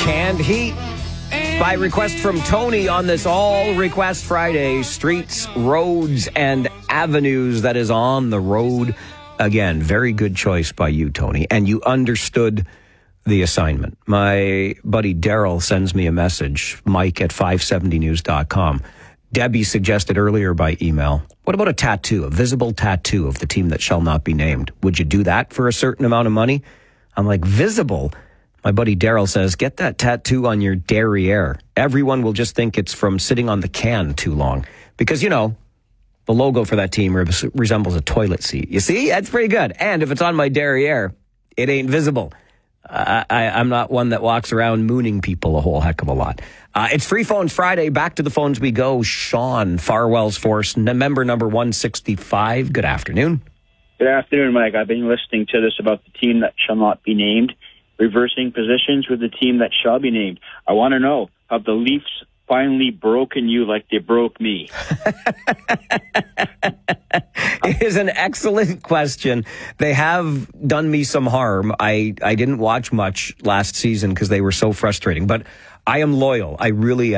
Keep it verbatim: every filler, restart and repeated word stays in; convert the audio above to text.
Canned Heat by request from Tony on this All Request Friday. Streets, roads, and avenues that is on the road. Again, very good choice by you, Tony. And you understood the assignment. My buddy Daryl sends me a message, Mike at five seventy news dot com. Debbie suggested earlier by email, what about a tattoo, a visible tattoo of the team that shall not be named? Would you do that for a certain amount of money? I'm like, visible? My buddy Daryl says, get that tattoo on your derriere. Everyone will just think it's from sitting on the can too long. Because, you know, the logo for that team res- resembles a toilet seat. You see? That's pretty good. And if it's on my derriere, it ain't visible. Uh, I, I'm not one that walks around mooning people a whole heck of a lot. Uh, it's Free Phones Friday. Back to the phones we go. Sean, Farwell's Force, member number one sixty-five. Good afternoon. Good afternoon, Mike. I've been listening to this about the team that shall not be named, reversing positions with the team that shall be named. I want to know, have the Leafs finally broken you like they broke me? It is an excellent question. They have done me some harm. I, I didn't watch much last season because they were so frustrating, but I am loyal. I really